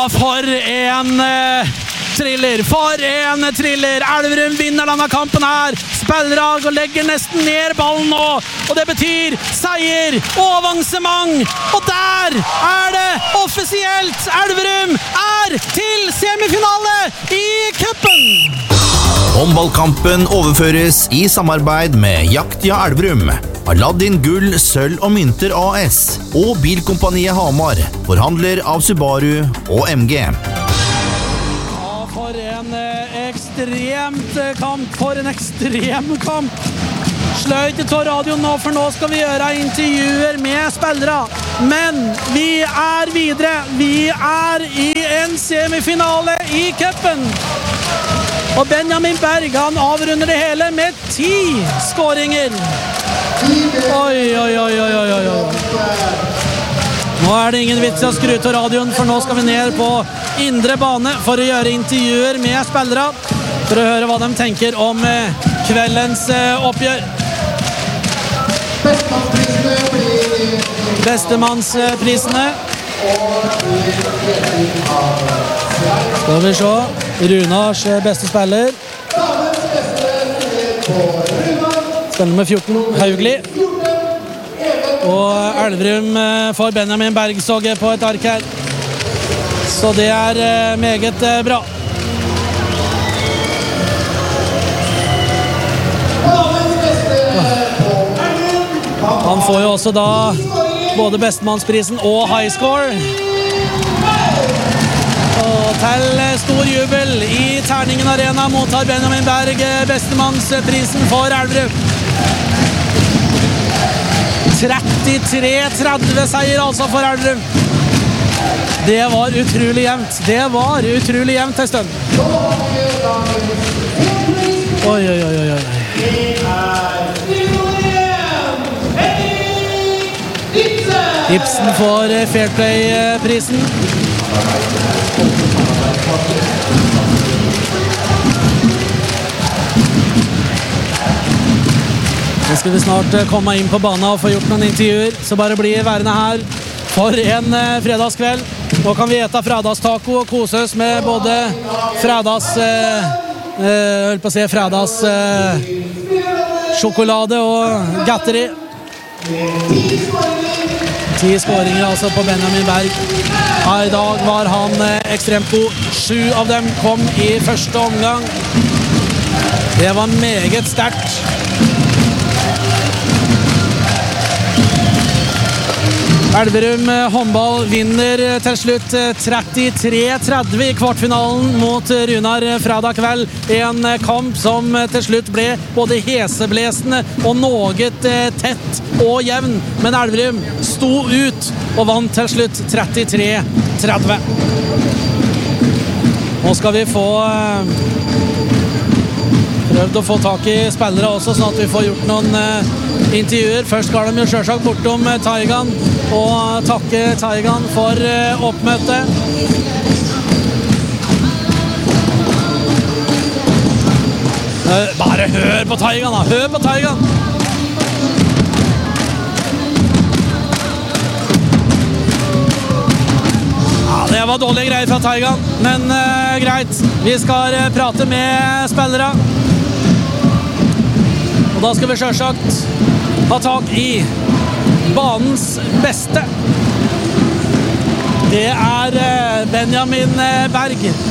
for en thriller, Elverum vinner denne kampen her. Spellerag og legger nesten ned ballen nå, og det betyr seier og avansement, og der det offisielt. Elverum til semifinale i cupen. Håndballkampen overføres i samarbeid med Jaktia Elverum, Aladdin Gull, Sølv og Mynter AS og Bilkompaniet Hamar, forhandler av Subaru og MG. For en ekstrem kamp. Sløyt til radioen nå, for nå skal vi gjøre intervjuer med spillere. Men vi videre. Vi i en semifinale i cupen. Og Benjamin Berg, han avrunder det hele med 10 skåringer. Oi. Nå det ingen vits å skru til radioen, for nå skal vi ned på indre bane for å gjøre intervjuer med spillere, for å høre hva de tenker om kveldens oppgjør. Bestemannsprisene. Skal vi se. Runars beste spiller. Spiller med 14, Haugli. Og Elverum får Benjamin Bergsåge på et ark her. Så det meget bra. Han får jo også da både bestemannsprisen og high score. Og til stor jubel i Terningen Arena mottar Benjamin Berg bestemannsprisen for Elverum. 33-30 seier altså for Elverum. Det var utrolig jevnt en stund. Oi. Ibsen får Fairplay-prisen. Nå skal vi snart komme inn på banen og få gjort noen intervjuer, så bare bli værende her for en fredagskveld. Nå kan vi ete fredagstaco og kose oss med både fredags sjokolade og gatteri. 10 skåringer altså på Benjamin Berg. I dag var han ekstremt god. 7 av dem kom i første omgang. Det var meget sterkt. Elverum håndball vinner til slutt 33-30 i kvartfinalen mot Runar fredag kveld. En kamp som til slutt ble både heseblesende og noget tett og jevn. Men Elverum sto ut og vant til slutt 33-30. Nå skal vi få prøvd å få tak i spillere også, sånn at vi får gjort noen intervjuer. Først skal de jo selvsagt bortom Taigan og takke Taigan for oppmøtet. Bare hør på Taigan da, hør på Taigan! Ja, det var dårlige greier fra Taigan, men greit. Vi skal prate med spillere. Og da skal vi selvsagt ha tak i banens beste. Det Benjamin Berg. Jeg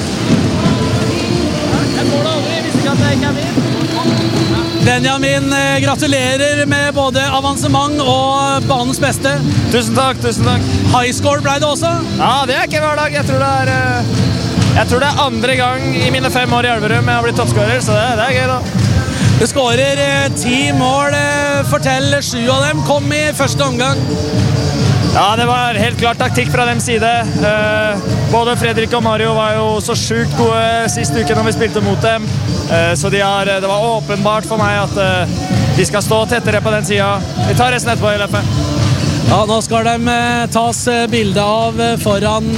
får det aldri, jeg visste ikke at jeg ikke med. Benjamin, gratulerer med både avansement og banens beste. Tusen takk. High score ble det også? Ja, det ikke hver dag. Jeg tror det andre gang i mine 5 år i Elverum jeg har blitt toppskårer, så det gøy da. Du skårer 10 mål, fortell 7 av dem kom i første omgang. Ja, det var helt klart taktikk fra dem side. Både Fredrik og Mario var jo så sjukt gode siste uke når vi spilte mot dem. Så det var åpenbart for meg at de skal stå tettere på den siden. Vi tar resten etterpå i løpet. Ja, nå skal de tas bilde av foran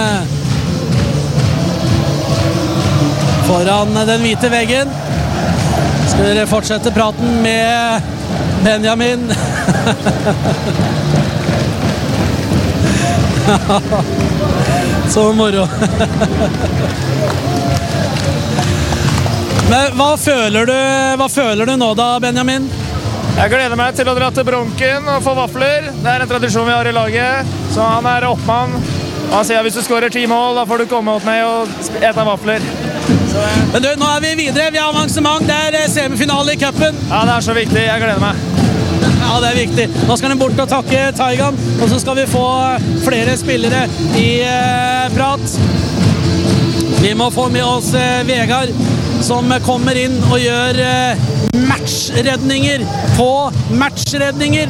den hvite veggen. Skal dere fortsette praten med Benjamin? Så moro. Men hva føler du nå da, Benjamin? Jeg gleder meg til å dra til Bronken og få vafler. Det en tradisjon vi har i laget, så han oppmann. Han sier hvis du skårer 10 mål, da får du komme opp med og ete vafler. Men du, nå vi videre, vi har avansement, det semifinale i cupen. Ja, det så viktig, jeg gleder meg. Ja, det viktig. Nå skal han bort og takke Taigan, og så skal vi få flere spillere i prat. Vi må få med oss Vegard, som kommer inn og gjør matchredninger på matchredninger.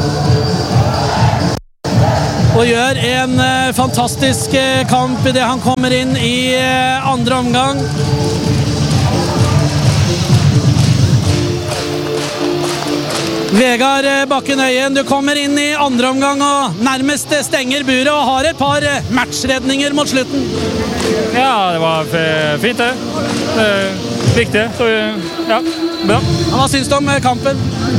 Og gjør en fantastisk kamp i det han kommer inn i andre omgang. Vegard Bakken Øyen, du kommer inn i andre omgang og nærmest stenger buret og har et par matchredninger mot slutten. Ja, det var fint det. Viktig. Så, ja, bra. Hva synes du om kampen?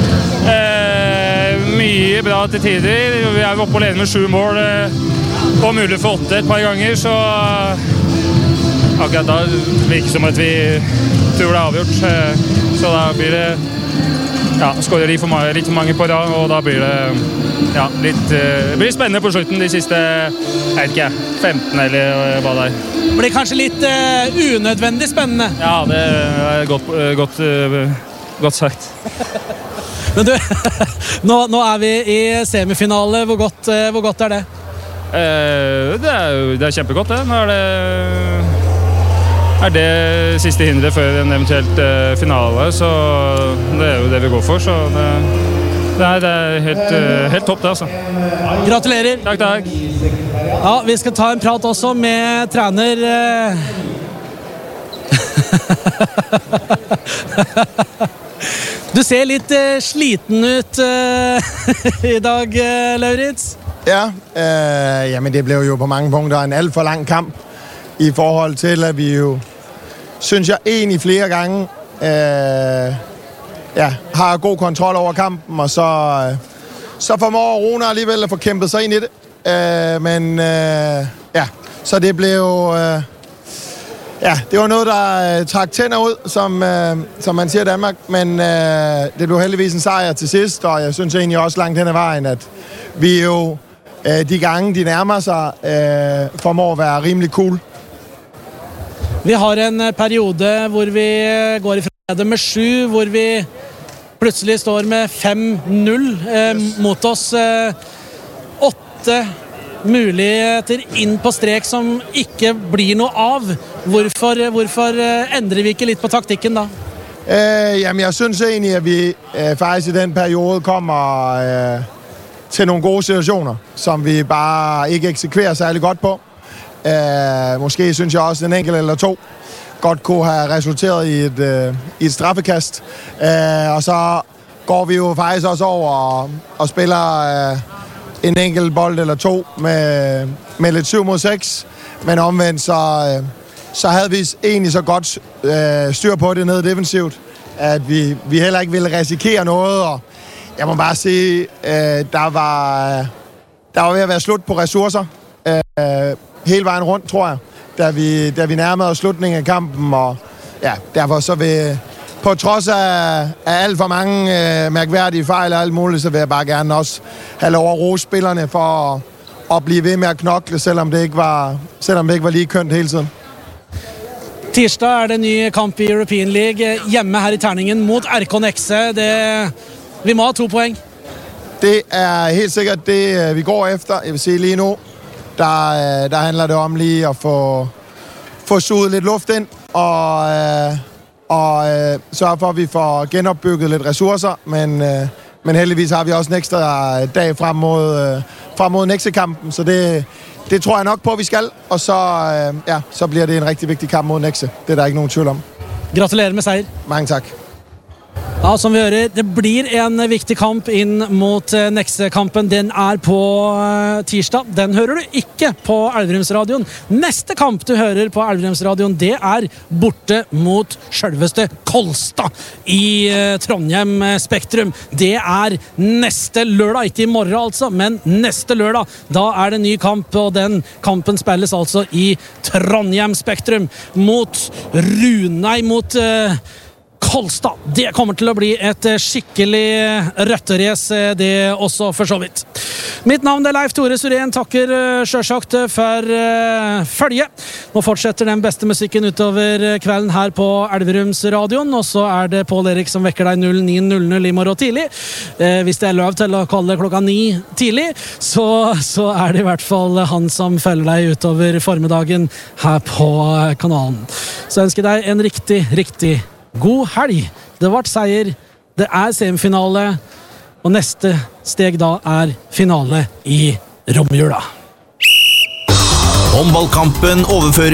Mye bra til tider. Vi oppe alene med 7 mål og mulig for 8 et par ganger, så akkurat da virker som at vi tror det avgjort. Så da blir det skårer litt for mange på rad, og da blir det det blir spennende på slutten de siste, jeg vet ikke, 15 eller hva det Det blir kanskje litt unødvendig spennende. Ja, det godt sagt. Men du, nå vi i semifinale. Hvor godt det? Det kjempegodt, det. Nå det siste hindret før en eventuelt finale, så det jo det vi går for, så det helt topp det, altså. Gratulerer. Takk. Ja, vi skal ta en prat også med trener Du ser litt sliten ut i dag, Lauritz. Ja, men det blev jo på mange punkter en alt for lang kamp i forhold til, at vi jo, synes jeg, egentlig flere gange har god kontrol over kampen, og så formår Rune alligevel at få kæmpet sig ind i det. Så det blev jo... det var noget, der trak tænder ud, som man siger i Danmark, men det blev heldigvis en sejr til sidst, og jeg synes egentlig også langt hen ad vejen, at vi jo de gange, de nærmer sig, formår at være rimelig cool. Vi har en periode hvor vi går ifra med 7, hvor vi plutselig står med 5-0 mot oss. 8 muligheter inn på strek som ikke blir noe av. Hvorfor endrer vi ikke litt på taktikken da? Jamen, jeg synes egentlig, at vi faktisk i den periode kommer til nogle gode situationer, som vi bare ikke eksekverer særlig godt på. Måske synes jeg også en enkelt eller 2 godt kunne have resulteret i et straffekast. Og så går vi jo faktisk også over og spiller en enkelt bold eller 2 med lidt 7 mod 6. Men omvendt så havde vi egentlig så godt styr på det nede defensivt, at vi heller ikke ville risikere noget. Og jeg må bare sige, der var ved at være slut på ressourcer hele vejen rundt, tror jeg, da vi nærmede os slutningen af kampen. Og ja, derfor så vil, på trods af alt for mange mærkværdige fejl og alt muligt, så vil jeg bare gerne også have lov at rose spillerne for at blive ved med at knokle, selvom det ikke var lige kønt hele tiden. Tirsdag det ny kamp i European League hjemme her i Terningen mot RK Nexe. Vi må ha 2 poeng. Det helt sikkert det, vi går efter. Jeg vil sige lige nu, der handler det om lige at få suget lidt luft ind og sørge for, at vi får genopbygget lidt ressourcer. Men heldigvis har vi også en ekstra dag frem mod Nexe-kampen, så det tror jeg nok på, at vi skal. Og så bliver det en rigtig vigtig kamp mod Nexe. Det der ikke nogen tvivl om. Gratulerer med sejr. Mange tak. Ja, som vi hører, det blir en viktig kamp inn mot Nekse-kampen. Den på tirsdag. Den hører du ikke på Elverumsradioen. Neste kamp du hører på Elverumsradioen, det borte mot selveste Kolstad i Trondheim Spektrum. Det neste lørdag, ikke i morgen altså, men neste lørdag. Da det ny kamp, og den kampen spilles altså i Trondheim Spektrum mot Kolstad. Det kommer til å bli et skikkelig røtterace, det også for så vidt. Mitt navn Leif Tore Surén, takker selvsagt for følge. Nå fortsetter den beste musikken utover kvelden her på Elverumsradioen, og så det Pål Erik som vekker deg 09.00 i morgen tidlig. Hvis det lov til å kalle det klokka 9 tidlig, så det i hvert fall han som følger deg utover formiddagen her på kanalen. Så ønsker jeg deg en riktig god helg. Det ble seier, det semifinale, og neste steg da finale i romjula. Håndballkampen overfører